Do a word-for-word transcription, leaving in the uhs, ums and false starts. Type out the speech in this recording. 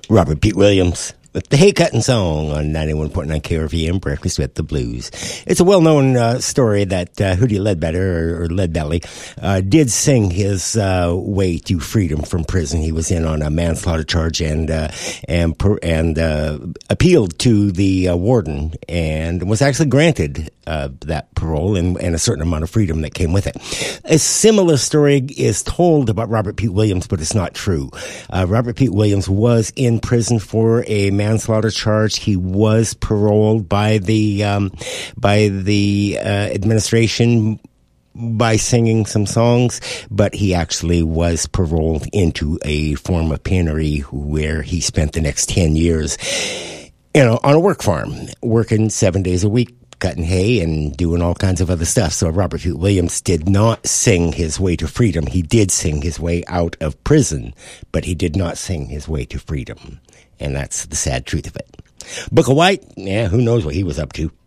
Robert Pete Williams with the Hay Cutting Song on ninety-one point nine K R V M, Breakfast with the Blues. It's a well-known uh, story that uh, Hootie Ledbetter, or, or Leadbelly, uh, did sing his uh, way to freedom from prison. He was in on a manslaughter charge and uh, and and uh, appealed to the uh, warden and was actually granted uh, that parole and, and a certain amount of freedom that came with it. A similar story is told about Robert Pete Williams, but it's not true. Uh, Robert Pete Williams was in prison for a manslaughter charge. He was paroled by the um, by the uh, administration by singing some songs, but he actually was paroled into a form of peonary where he spent the next ten years, you know, on a work farm, working seven days a week, cutting hay and doing all kinds of other stuff. So Robert Pete Williams did not sing his way to freedom. He did sing his way out of prison, but he did not sing his way to freedom. And that's the sad truth of it. Booker White, yeah, who knows what he was up to.